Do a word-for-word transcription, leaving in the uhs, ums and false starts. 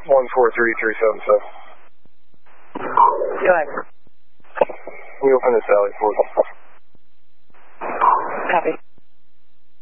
one four three three seven seven. Go ahead. Can you open this alley for me?